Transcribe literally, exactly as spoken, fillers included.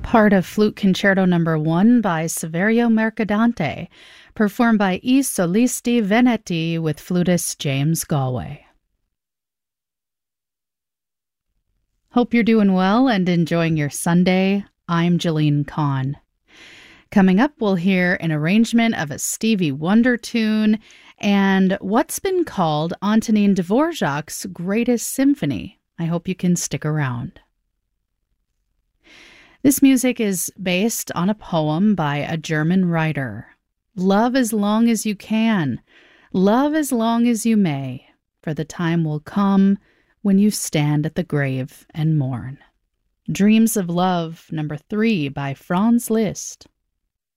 Part of Flute Concerto Number One by Saverio Mercadante, performed by I Solisti Veneti with flutist James Galway. Hope you're doing well and enjoying your Sunday. I'm Jolene Kahn. Coming up, we'll hear an arrangement of a Stevie Wonder tune and what's been called Antonin Dvorak's greatest symphony. I hope you can stick around. This music is based on a poem by a German writer. Love as long as you can, love as long as you may, for the time will come when you stand at the grave and mourn. Dreams of Love, number three by Franz Liszt.